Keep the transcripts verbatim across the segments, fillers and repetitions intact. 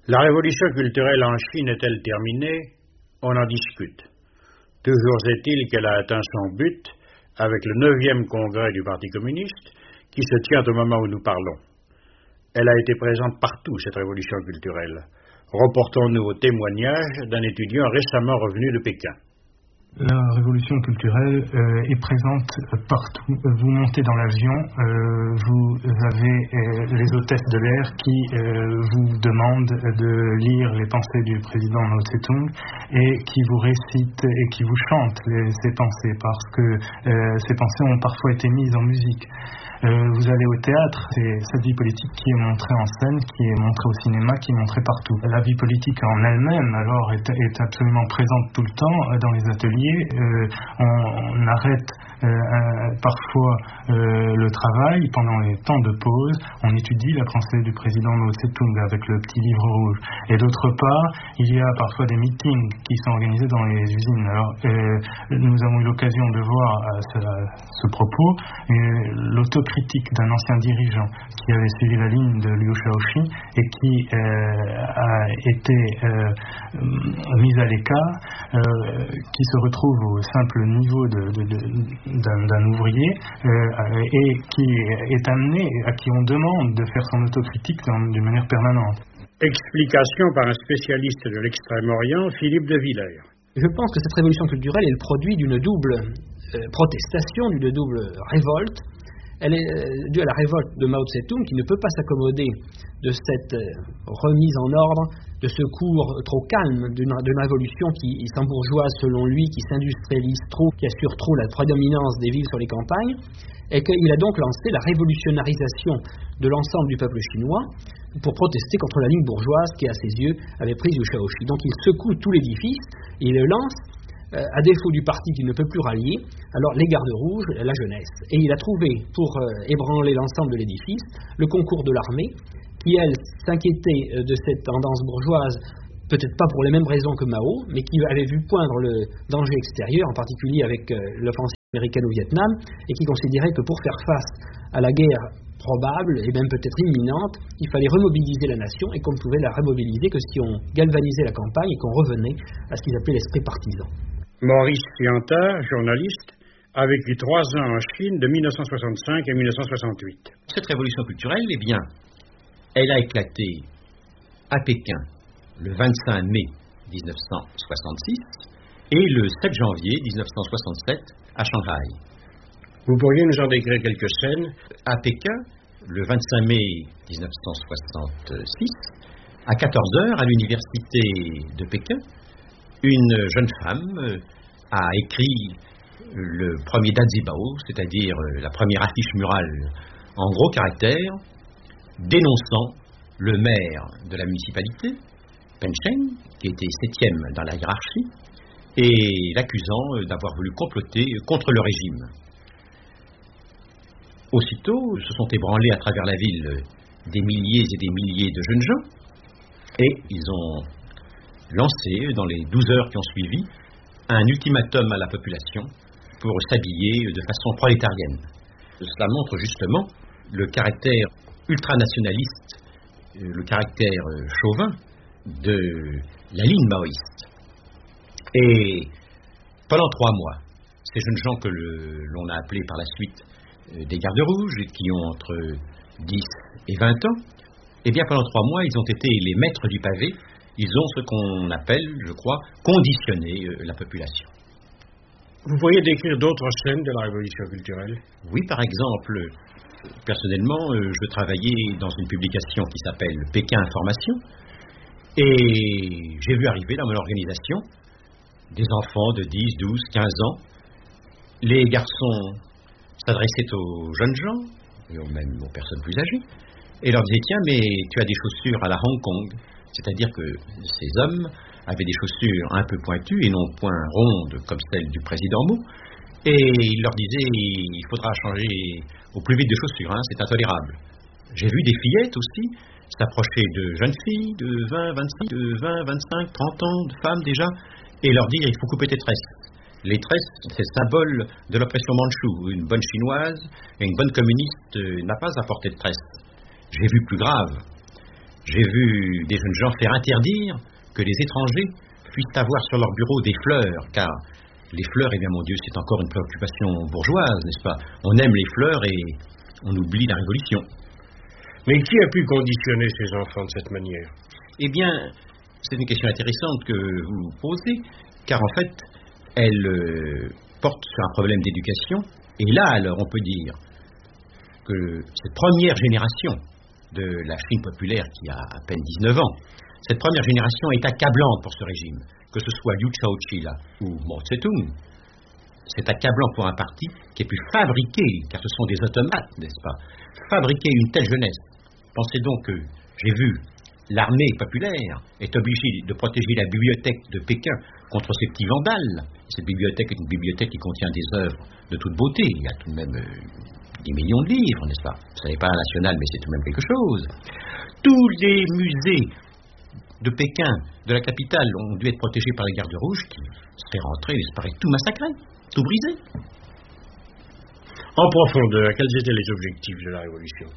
La révolution culturelle en Chine est-elle terminée? On en discute. Toujours est-il qu'elle a atteint son but avec le neuvième congrès du Parti communiste qui se tient au moment où nous parlons. Elle a été présente partout, cette révolution culturelle. Reportons-nous au témoignage d'un étudiant récemment revenu de Pékin. La révolution culturelle euh, est présente partout. Vous montez dans l'avion, euh, vous avez euh, les hôtesses de l'air qui euh, vous demandent de lire les pensées du président Mao Tse-tung et qui vous récitent et qui vous chantent les, ces pensées parce que euh, ces pensées ont parfois été mises en musique. Euh, vous allez au théâtre, c'est cette vie politique qui est montrée en scène, qui est montrée au cinéma, qui est montrée partout. La vie politique en elle-même, alors, est, est absolument présente tout le temps dans les ateliers. Euh, on, on arrête euh, euh, parfois euh, le travail pendant les temps de pause. On étudie la pensée du président Mao Tse-tung avec le petit livre rouge. Et d'autre part, il y a parfois des meetings qui sont organisés dans les usines. Alors, euh, nous avons eu l'occasion de voir à ce, à ce propos euh, l'auto critique d'un ancien dirigeant qui avait suivi la ligne de Liu Shaoxi et qui euh, a été euh, mis à l'écart, euh, qui se retrouve au simple niveau de, de, de, d'un, d'un ouvrier euh, et qui est amené, à qui on demande de faire son autocritique d'une manière permanente. Explication par un spécialiste de l'Extrême-Orient, Philippe de Villers. Je pense que cette révolution culturelle est le produit d'une double euh, protestation, d'une double révolte. Elle est due à la révolte de Mao Tse-tung qui ne peut pas s'accommoder de cette remise en ordre, de ce cours trop calme d'une, d'une révolution qui s'embourgeoise selon lui, qui s'industrialise trop, qui assure trop la prédominance des villes sur les campagnes, et qu'il a donc lancé la révolutionnarisation de l'ensemble du peuple chinois pour protester contre la ligne bourgeoise qui, à ses yeux, avait pris Liu Shaoxi. Donc il secoue tout l'édifice, et il le lance. Euh, à défaut du parti qui ne peut plus rallier, alors les gardes rouges, la jeunesse. Et il a trouvé, pour euh, ébranler l'ensemble de l'édifice, le concours de l'armée, qui, elle, s'inquiétait euh, de cette tendance bourgeoise, peut-être pas pour les mêmes raisons que Mao, mais qui avait vu poindre le danger extérieur, en particulier avec euh, l'offensive américaine au Vietnam, et qui considérait que pour faire face à la guerre probable, et même peut-être imminente, il fallait remobiliser la nation, et qu'on ne pouvait la remobiliser que si on galvanisait la campagne et qu'on revenait à ce qu'ils appelaient l'esprit partisan. Maurice Piantard, journaliste, a vécu trois ans en Chine de mille neuf cent soixante-cinq à mille neuf cent soixante-huit. Cette révolution culturelle, eh bien, elle a éclaté à Pékin le vingt-cinq mai dix-neuf cent soixante-six et le sept janvier dix-neuf cent soixante-sept à Shanghai. Vous pourriez nous en décrire quelques scènes? À Pékin, le vingt-cinq mai dix-neuf cent soixante-six, à quatorze heures, à l'université de Pékin, une jeune femme a écrit le premier Dazibao, c'est-à-dire la première affiche murale en gros caractères, dénonçant le maire de la municipalité, Pen Cheng, qui était septième dans la hiérarchie, et l'accusant d'avoir voulu comploter contre le régime. Aussitôt, se sont ébranlés à travers la ville des milliers et des milliers de jeunes gens, et ils ont lancé, dans les douze heures qui ont suivi, un ultimatum à la population pour s'habiller de façon prolétarienne. Cela montre justement le caractère ultranationaliste, le caractère chauvin de la ligne maoïste. Et pendant trois mois, ces jeunes gens que le, l'on a appelés par la suite des gardes rouges, et qui ont entre dix et vingt ans, eh bien pendant trois mois, ils ont été les maîtres du pavé. Ils ont ce qu'on appelle, je crois, conditionné euh, la population. Vous pourriez décrire d'autres scènes de la révolution culturelle? Oui, par exemple, personnellement, euh, je travaillais dans une publication qui s'appelle Pékin Information, et j'ai vu arriver dans mon organisation des enfants de dix, douze, quinze ans. Les garçons s'adressaient aux jeunes gens, et même aux personnes plus âgées, et leur disaient, tiens, mais tu as des chaussures à la Hong Kong. C'est-à-dire que ces hommes avaient des chaussures un peu pointues et non point rondes comme celles du président Mao. Et il leur disait, il faudra changer au plus vite de chaussures, hein, c'est intolérable. J'ai vu des fillettes aussi s'approcher de jeunes filles de vingt, vingt-six, de vingt, vingt-cinq, trente ans, de femmes déjà, et leur dire, il faut couper tes tresses. Les tresses, c'est le symbole de l'oppression mandchoue. Une bonne chinoise et une bonne communiste n'a pas à porter de tresses. J'ai vu plus grave. J'ai vu des jeunes gens faire interdire que les étrangers puissent avoir sur leur bureau des fleurs, car les fleurs, eh bien mon Dieu, c'est encore une préoccupation bourgeoise, n'est-ce pas? On aime les fleurs et on oublie la Révolution. Mais qui a pu conditionner ces enfants de cette manière? Eh bien, c'est une question intéressante que vous posez, car en fait, elle euh, porte sur un problème d'éducation. Et là, alors, on peut dire que cette première génération de la Chine populaire, qui a à peine dix-neuf ans, cette première génération est accablante pour ce régime, que ce soit Liu Shaoqi là ou Mao Tse-tung. C'est accablant pour un parti qui a pu fabriquer, car ce sont des automates, n'est-ce pas, fabriquer une telle jeunesse. Pensez donc que j'ai vu l'armée populaire est obligée de protéger la bibliothèque de Pékin contre ces petits vandales. Cette bibliothèque est une bibliothèque qui contient des œuvres de toute beauté. Il y a tout de même euh, des millions de livres, n'est-ce pas? Ce n'est pas national, mais c'est tout de même quelque chose. Tous les musées de Pékin, de la capitale, ont dû être protégés par les gardes rouges qui seraient rentrés et seraient tout massacrés, tout brisés. En profondeur, quels étaient les objectifs de la Révolution?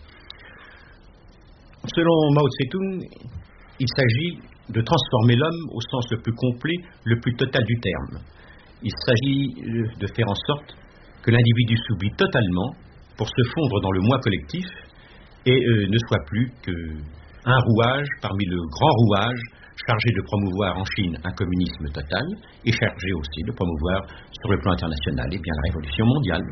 Selon Mao Tse-tung, il s'agit de transformer l'homme au sens le plus complet, le plus total du terme. Il s'agit de faire en sorte que l'individu s'oublie totalement pour se fondre dans le moi collectif et euh, ne soit plus qu'un rouage parmi le grand rouage chargé de promouvoir en Chine un communisme total et chargé aussi de promouvoir sur le plan international eh bien, la révolution mondiale.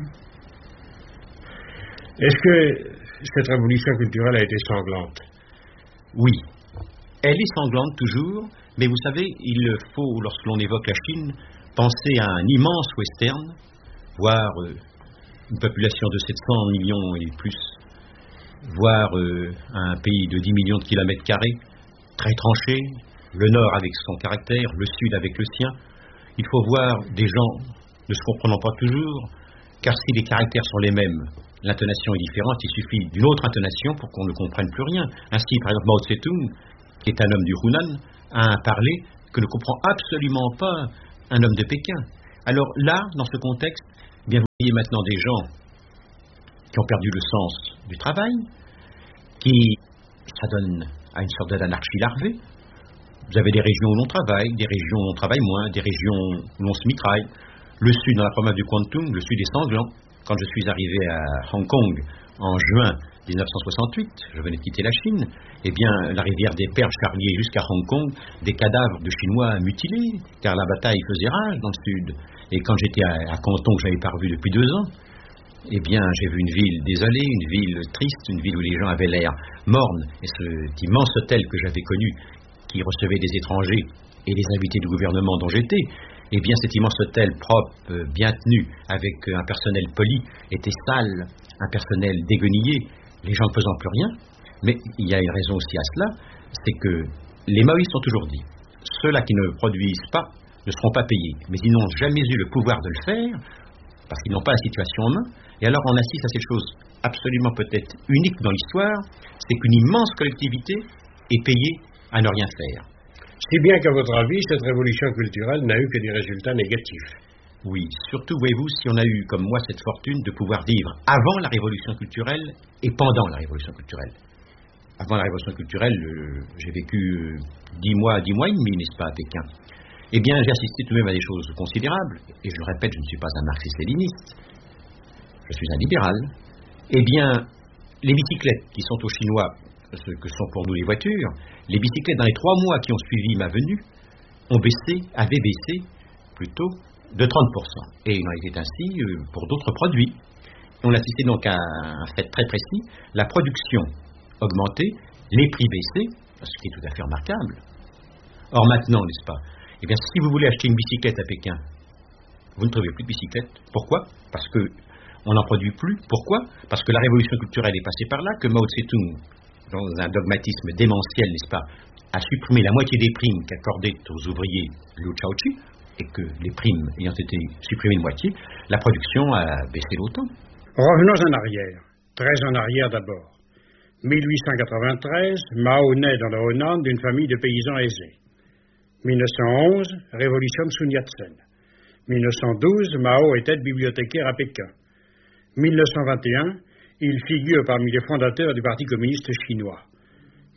Est-ce que cette révolution culturelle a été sanglante? Oui, elle est sanglante toujours, mais vous savez, il faut, lorsque l'on évoque la Chine, penser à un immense western, voire euh, une population de sept cents millions et plus, voire euh, un pays de dix millions de kilomètres carrés, très tranché, le nord avec son caractère, le sud avec le sien. Il faut voir des gens ne se comprenant pas toujours, car si les caractères sont les mêmes, l'intonation est différente, il suffit d'une autre intonation pour qu'on ne comprenne plus rien. Ainsi, par exemple, Mao Tse-tung, qui est un homme du Hunan, a un parler que ne comprend absolument pas un homme de Pékin. Alors là, dans ce contexte, eh bien vous voyez maintenant des gens qui ont perdu le sens du travail, qui s'adonnent à une sorte d'anarchie larvée. Vous avez des régions où l'on travaille, des régions où l'on travaille moins, des régions où l'on se mitraille. Le sud, dans la province du Kwantung, le sud est sanglant. Quand je suis arrivé à Hong Kong en juin mille neuf cent soixante-huit, je venais de quitter la Chine, eh bien, la rivière des Perles charriait jusqu'à Hong Kong des cadavres de Chinois mutilés, car la bataille faisait rage dans le sud. Et quand j'étais à, à Canton, que je n'avais pas revu depuis deux ans, eh bien, j'ai vu une ville désolée, une ville triste, une ville où les gens avaient l'air mornes. Et cet immense hôtel que j'avais connu, qui recevait des étrangers et les invités du gouvernement dont j'étais, eh bien, cet immense hôtel propre, bien tenu, avec un personnel poli, était sale, un personnel déguenillé, les gens ne faisant plus rien. Mais il y a une raison aussi à cela, c'est que les maoïstes ont toujours dit, ceux-là qui ne produisent pas ne seront pas payés. Mais ils n'ont jamais eu le pouvoir de le faire, parce qu'ils n'ont pas la situation en main. Et alors on assiste à cette chose absolument peut-être unique dans l'histoire, c'est qu'une immense collectivité est payée à ne rien faire. Si bien qu'à votre avis, cette révolution culturelle n'a eu que des résultats négatifs. Oui, surtout, voyez-vous, si on a eu, comme moi, cette fortune de pouvoir vivre avant la révolution culturelle et pendant la révolution culturelle. Avant la révolution culturelle, euh, j'ai vécu euh, dix mois, dix mois et demi, n'est-ce pas, à Pékin. Eh bien, j'ai assisté tout de même à des choses considérables, et je le répète, je ne suis pas un marxiste-léniniste, je suis un libéral. Eh bien, les bicyclettes qui sont aux Chinois, ce que sont pour nous les voitures, les bicyclettes dans les trois mois qui ont suivi ma venue ont baissé, avaient baissé plutôt de trente pour cent. Et il en était ainsi euh, pour d'autres produits. On assistait donc à un fait très précis, la production augmentée, les prix baissés, ce qui est tout à fait remarquable. Or maintenant, n'est-ce pas, eh bien, si vous voulez acheter une bicyclette à Pékin, vous ne trouvez plus de bicyclette. Pourquoi? Parce que on n'en produit plus. Pourquoi? Parce que la révolution culturelle est passée par là, que Mao Tse-tung, dans un dogmatisme démentiel, n'est-ce pas, a supprimé la moitié des primes qu'accordait aux ouvriers Liu Shaoqi, et que les primes ayant été supprimées de moitié, la production a baissé d'autant. Revenons en arrière, très en arrière d'abord. mille huit cent quatre-vingt-treize, Mao naît dans le Hunan d'une famille de paysans aisés. mille neuf cent onze, révolution de Sun Yat-sen. mille neuf cent douze, Mao était bibliothécaire à Pékin. mille neuf cent vingt et un, il figure parmi les fondateurs du Parti communiste chinois.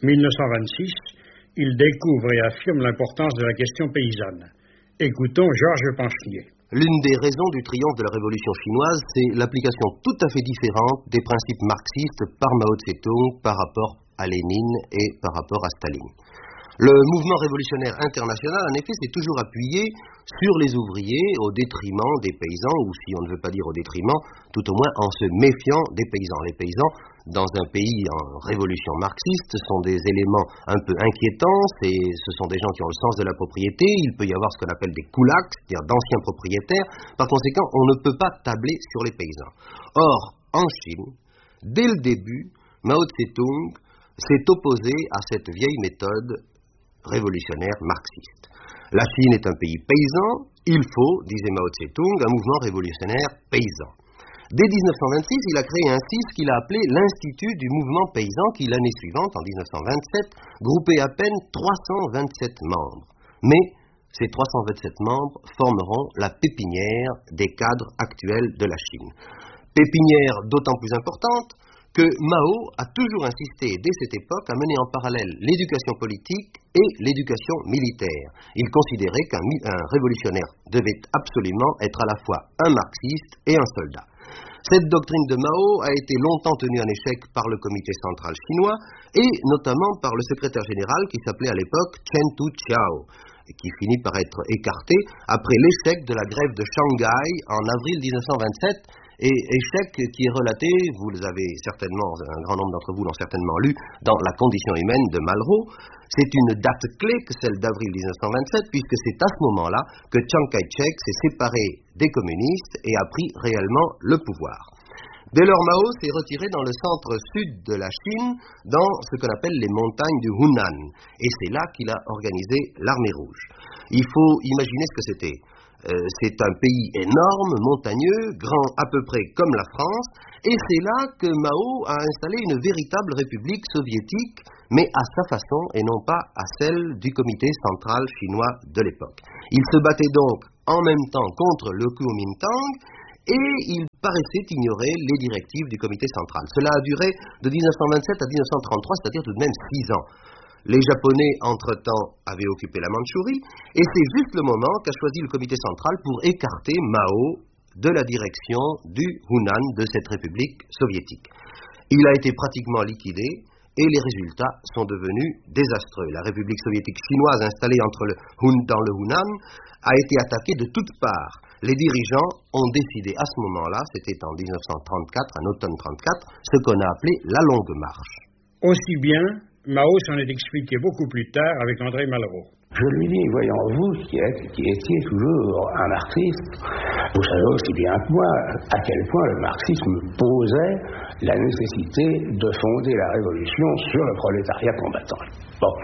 mille neuf cent vingt-six, il découvre et affirme l'importance de la question paysanne. Écoutons Georges Panchenier. L'une des raisons du triomphe de la révolution chinoise, c'est l'application tout à fait différente des principes marxistes par Mao Tse-tung par rapport à Lénine et par rapport à Staline. Le mouvement révolutionnaire international, en effet, s'est toujours appuyé sur les ouvriers au détriment des paysans, ou si on ne veut pas dire au détriment, tout au moins en se méfiant des paysans. Les paysans, dans un pays en révolution marxiste, sont des éléments un peu inquiétants, et ce sont des gens qui ont le sens de la propriété, il peut y avoir ce qu'on appelle des kulaks, c'est-à-dire d'anciens propriétaires, par conséquent, on ne peut pas tabler sur les paysans. Or, en Chine, dès le début, Mao Tse-tung s'est opposé à cette vieille méthode révolutionnaire marxiste. La Chine est un pays paysan, il faut, disait Mao Tse-tung, un mouvement révolutionnaire paysan. Dès dix-neuf cent vingt-six, il a créé ainsi ce qu'il a appelé l'Institut du mouvement paysan qui, l'année suivante, en dix-neuf cent vingt-sept, groupait à peine trois cent vingt-sept membres. Mais ces trois cent vingt-sept membres formeront la pépinière des cadres actuels de la Chine. Pépinière d'autant plus importante que Mao a toujours insisté dès cette époque à mener en parallèle l'éducation politique et l'éducation militaire. Il considérait qu'un un révolutionnaire devait absolument être à la fois un marxiste et un soldat. Cette doctrine de Mao a été longtemps tenue en échec par le comité central chinois et notamment par le secrétaire général qui s'appelait à l'époque Chen Tu-Chiao, qui finit par être écarté après l'échec de la grève de Shanghai en avril dix-neuf cent vingt-sept, et échec qui est relaté, vous avez certainement, un grand nombre d'entre vous l'ont certainement lu, dans La condition humaine de Malraux. C'est une date clé que celle d'avril dix-neuf cent vingt-sept, puisque c'est à ce moment-là que Chiang Kai-shek s'est séparé des communistes et a pris réellement le pouvoir. Dès lors, Mao s'est retiré dans le centre-sud de la Chine, dans ce qu'on appelle les montagnes du Hunan, et c'est là qu'il a organisé l'armée rouge. Il faut imaginer ce que c'était. Euh, c'est un pays énorme, montagneux, grand à peu près comme la France, et c'est là que Mao a installé une véritable république soviétique, mais à sa façon et non pas à celle du comité central chinois de l'époque. Il se battait donc en même temps contre le Kuomintang, et il paraissait ignorer les directives du comité central. Cela a duré de dix-neuf cent vingt-sept à dix-neuf cent trente-trois, c'est-à-dire tout de même six ans. Les Japonais, entre-temps, avaient occupé la Mandchourie, et c'est juste le moment qu'a choisi le comité central pour écarter Mao de la direction du Hunan, de cette république soviétique. Il a été pratiquement liquidé, et les résultats sont devenus désastreux. La république soviétique chinoise installée entre le Hun, dans le Hunan a été attaquée de toutes parts. Les dirigeants ont décidé à ce moment-là, c'était en dix-neuf cent trente-quatre, en automne trente-quatre, ce qu'on a appelé la Longue Marche. Aussi bien, Mao s'en est expliqué beaucoup plus tard avec André Malraux. Je lui dis, voyons, vous qui, êtes, qui étiez toujours un marxiste, vous savez aussi bien que moi à quel point le marxisme posait la nécessité de fonder la révolution sur le prolétariat combattant. Bon.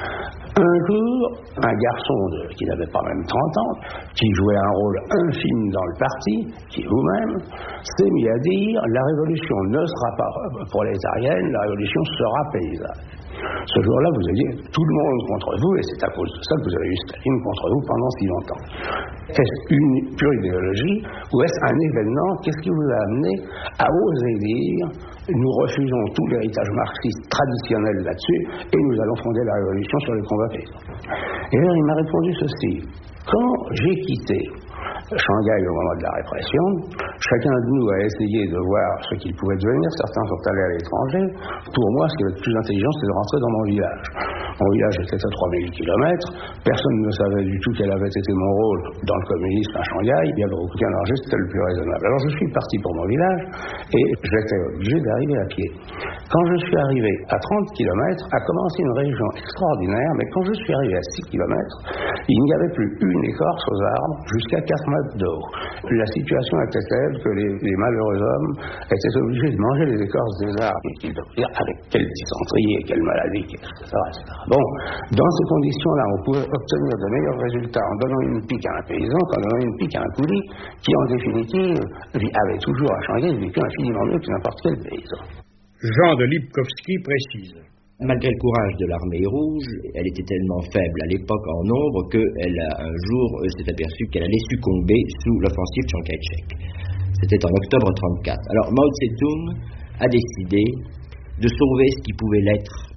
Un jour, un garçon de, qui n'avait pas même trente ans, qui jouait un rôle infime dans le parti, qui est vous-même, s'est mis à dire la révolution ne sera pas prolétarienne, la révolution sera paysanne. Ce jour-là, vous avez dit tout le monde contre vous, et c'est à cause de ça que vous avez eu Staline contre vous pendant si longtemps. Est-ce une pure idéologie, ou est-ce un événement? Qu'est-ce qui vous a amené à oser dire nous refusons tout l'héritage marxiste traditionnel là-dessus, et nous allons fonder la révolution sur les combats paysans? Et alors, il m'a répondu ceci. Quand j'ai quitté Shanghai au moment de la répression, chacun de nous a essayé de voir ce qu'il pouvait devenir. Certains sont allés à l'étranger. Pour moi, ce qui était le plus intelligent, c'était de rentrer dans mon village. Mon village était à trois mille kilomètres. Personne ne savait du tout quel avait été mon rôle dans le communisme à Shanghai. Il y avait aucun danger, c'était le plus raisonnable. Alors je suis parti pour mon village et j'étais obligé d'arriver à pied. Quand je suis arrivé à trente kilomètres, a commencé une région extraordinaire, mais quand je suis arrivé à six kilomètres, il n'y avait plus une écorce aux arbres jusqu'à quatre mètres de haut. La situation était telle que les, les malheureux hommes étaient obligés de manger les écorces des arbres, avec quelle dysenterie et quelle maladie, et cetera, et cetera. Bon, dans ces conditions-là, on pouvait obtenir de meilleurs résultats en donnant une pique à un paysan qu'en donnant une pique à un coulis, qui en définitive avait toujours à Shanghai vécu infiniment mieux que n'importe quel paysan. Jean de Lipkowski précise. Malgré le courage de l'armée rouge, elle était tellement faible à l'époque en nombre qu'elle a un jour euh, s'est aperçue qu'elle allait succomber sous l'offensive Chiang Kai-shek. C'était en octobre trente-quatre. Alors Mao Tse-tung a décidé de sauver ce qui pouvait l'être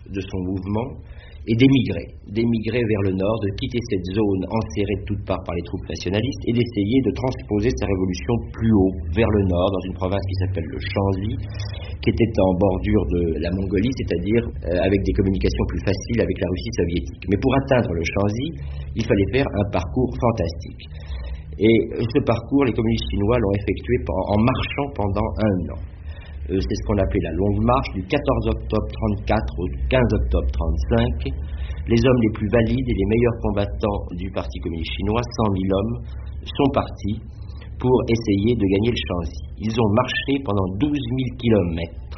de son mouvement est d'émigrer, d'émigrer vers le nord, de quitter cette zone enserrée de toutes parts par les troupes nationalistes et d'essayer de transposer sa révolution plus haut, vers le nord, dans une province qui s'appelle le Shanxi, qui était en bordure de la Mongolie, c'est-à-dire euh, avec des communications plus faciles avec la Russie soviétique. Mais pour atteindre le Shanxi, il fallait faire un parcours fantastique. Et ce parcours, les communistes chinois l'ont effectué en marchant pendant un an. Euh, c'est ce qu'on appelait la longue marche, du quatorze octobre trente-quatre au quinze octobre trente-cinq. Les hommes les plus valides et les meilleurs combattants du Parti communiste chinois, cent mille hommes, sont partis pour essayer de gagner le Shanxi. Ils ont marché pendant douze mille kilomètres.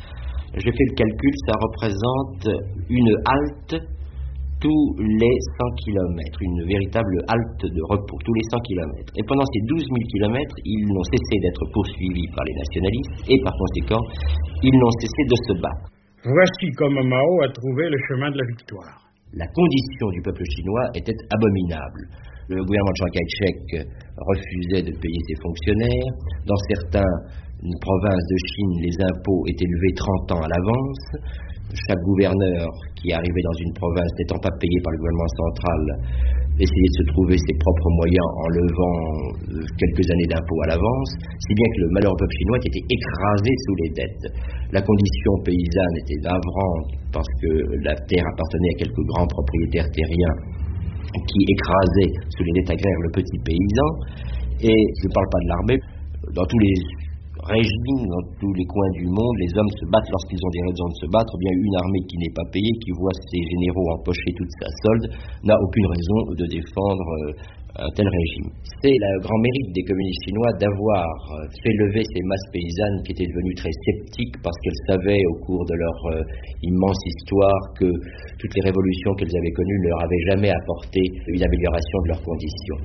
J'ai fait le calcul, ça représente une halte tous les cent kilomètres, une véritable halte de repos, tous les cent kilomètres. Et pendant ces douze mille kilomètres, ils n'ont cessé d'être poursuivis par les nationalistes et par conséquent, ils n'ont cessé de se battre. Voici comment Mao a trouvé le chemin de la victoire. La condition du peuple chinois était abominable. Le gouvernement de Chiang Kai-shek refusait de payer ses fonctionnaires. Dans certaines provinces de Chine, les impôts étaient élevés trente ans à l'avance. Chaque gouverneur qui arrivait dans une province n'étant pas payé par le gouvernement central essayait de se trouver ses propres moyens en levant quelques années d'impôts à l'avance, si bien que le malheureux peuple chinois était écrasé sous les dettes. La condition paysanne était navrante parce que la terre appartenait à quelques grands propriétaires terriens qui écrasaient sous les dettes agraires le petit paysan. Et je ne parle pas de l'armée, dans tous les régimes, dans tous les coins du monde, les hommes se battent lorsqu'ils ont des raisons de se battre. Bien, une armée qui n'est pas payée, qui voit ses généraux empocher toute sa solde, n'a aucune raison de défendre euh, un tel régime. C'est le grand mérite des communistes chinois d'avoir fait lever ces masses paysannes qui étaient devenues très sceptiques parce qu'elles savaient au cours de leur euh, immense histoire que toutes les révolutions qu'elles avaient connues ne leur avaient jamais apporté une amélioration de leurs conditions.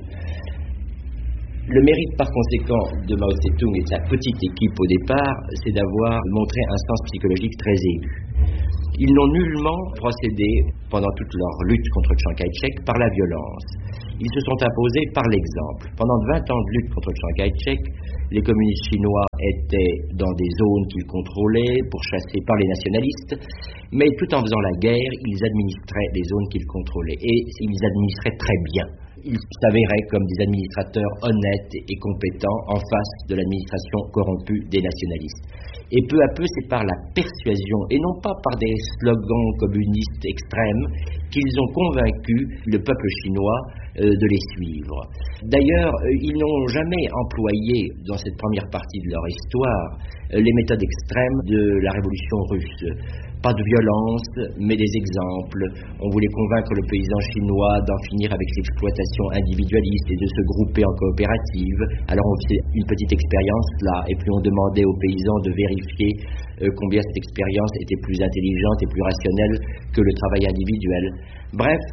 Le mérite par conséquent de Mao Tse-tung et de sa petite équipe au départ, c'est d'avoir montré un sens psychologique très aigu. Ils n'ont nullement procédé pendant toute leur lutte contre Chiang Kai-shek par la violence. Ils se sont imposés par l'exemple. Pendant vingt ans de lutte contre Chiang Kai-shek, les communistes chinois étaient dans des zones qu'ils contrôlaient, pourchassés par les nationalistes, mais tout en faisant la guerre, ils administraient les zones qu'ils contrôlaient, et ils administraient très bien. Ils s'avéraient comme des administrateurs honnêtes et compétents en face de l'administration corrompue des nationalistes. Et peu à peu, c'est par la persuasion, et non pas par des slogans communistes extrêmes, qu'ils ont convaincu le peuple chinois euh, de les suivre. D'ailleurs, euh, ils n'ont jamais employé, dans cette première partie de leur histoire, euh, les méthodes extrêmes de la révolution russe. Pas de violence, mais des exemples. On voulait convaincre le paysan chinois d'en finir avec l'exploitation individualiste et de se grouper en coopérative. Alors on faisait une petite expérience là, et puis on demandait aux paysans de vérifier euh, combien cette expérience était plus intelligente et plus rationnelle que le travail individuel. Bref,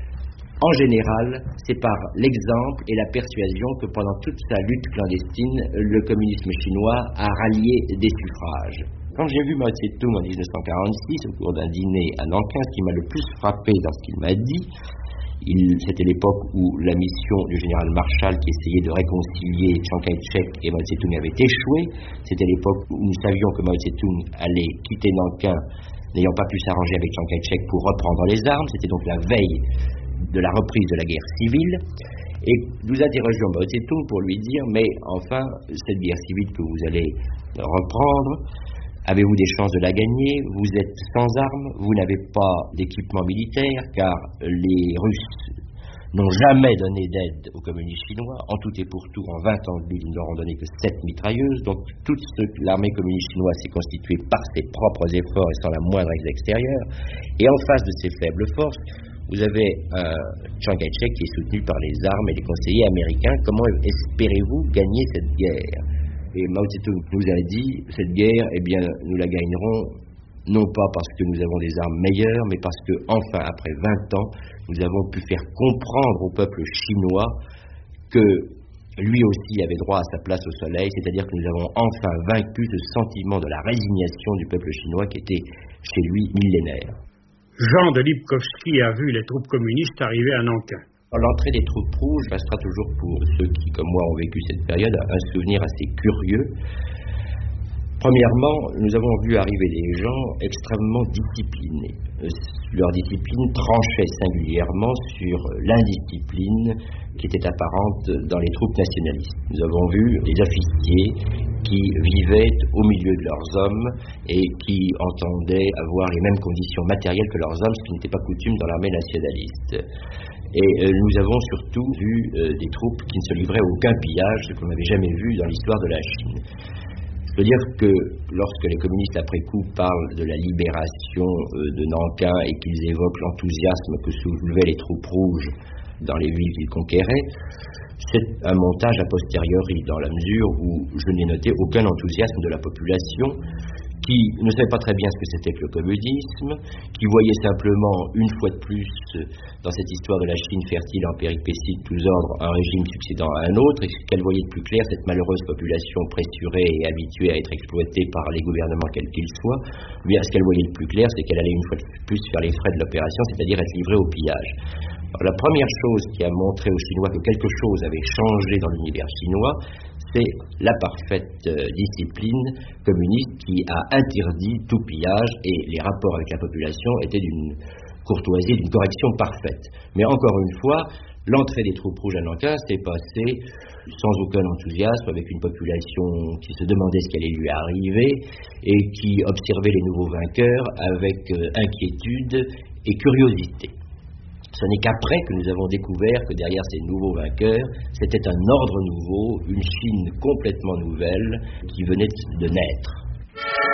en général, c'est par l'exemple et la persuasion que pendant toute sa lutte clandestine, le communisme chinois a rallié des suffrages. Quand j'ai vu Mao Tse-tung en dix-neuf cent quarante-six, au cours d'un dîner à Nankin, ce qui m'a le plus frappé dans ce qu'il m'a dit, il, c'était l'époque où la mission du général Marshall qui essayait de réconcilier Chiang Kai-shek et Mao Tse-tung avait échoué. C'était l'époque où nous savions que Mao Tse-tung allait quitter Nankin, n'ayant pas pu s'arranger avec Chiang Kai-shek pour reprendre les armes. C'était donc la veille de la reprise de la guerre civile. Et nous interrogions Mao Tse-tung pour lui dire, mais enfin, cette guerre civile que vous allez reprendre, avez-vous des chances de la gagner? Vous êtes sans armes, vous n'avez pas d'équipement militaire, car les Russes n'ont jamais donné d'aide aux communistes chinois. En tout et pour tout, en vingt ans de lutte, ils ne leur ont donné que sept mitrailleuses. Donc toute l'armée communiste chinoise s'est constituée par ses propres efforts et sans la moindre aide extérieure. Et en face de ces faibles forces, vous avez un Chiang Kai-shek qui est soutenu par les armes et les conseillers américains. Comment espérez-vous gagner cette guerre? Et Mao Tse-tung nous a dit, cette guerre, eh bien, nous la gagnerons non pas parce que nous avons des armes meilleures, mais parce que, enfin, après vingt ans, nous avons pu faire comprendre au peuple chinois que lui aussi avait droit à sa place au soleil, c'est-à-dire que nous avons enfin vaincu ce sentiment de la résignation du peuple chinois qui était chez lui millénaire. Jean de Lipkowski a vu les troupes communistes arriver à Nankin. L'entrée des troupes rouges restera toujours pour ceux qui, comme moi, ont vécu cette période, un souvenir assez curieux. Premièrement, nous avons vu arriver des gens extrêmement disciplinés. Leur discipline tranchait singulièrement sur l'indiscipline qui était apparente dans les troupes nationalistes. Nous avons vu des officiers qui vivaient au milieu de leurs hommes et qui entendaient avoir les mêmes conditions matérielles que leurs hommes, ce qui n'était pas coutume dans l'armée nationaliste. Et euh, nous avons surtout vu euh, des troupes qui ne se livraient à aucun pillage, ce qu'on n'avait jamais vu dans l'histoire de la Chine. Je veux dire que lorsque les communistes après coup parlent de la libération euh, de Nankin et qu'ils évoquent l'enthousiasme que soulevaient les troupes rouges dans les villes qu'ils conquéraient, c'est un montage a posteriori, dans la mesure où je n'ai noté aucun enthousiasme de la population qui ne savait pas très bien ce que c'était que le communisme, qui voyait simplement, une fois de plus, dans cette histoire de la Chine fertile en péripéties de tous ordres, un régime succédant à un autre, et ce qu'elle voyait de plus clair, cette malheureuse population pressurée et habituée à être exploitée par les gouvernements quels qu'ils soient, bien, ce qu'elle voyait de plus clair, c'est qu'elle allait une fois de plus faire les frais de l'opération, c'est-à-dire être livrée au pillage. Alors, la première chose qui a montré aux Chinois que quelque chose avait changé dans l'univers chinois, c'est la parfaite euh, discipline communiste qui a interdit tout pillage, et les rapports avec la population étaient d'une courtoisie, d'une correction parfaite. Mais encore une fois, l'entrée des troupes rouges à Nankin s'est passée sans aucun enthousiasme, avec une population qui se demandait ce qui allait lui arriver et qui observait les nouveaux vainqueurs avec euh, inquiétude et curiosité. Ce n'est qu'après que nous avons découvert que derrière ces nouveaux vainqueurs, c'était un ordre nouveau, une Chine complètement nouvelle qui venait de naître.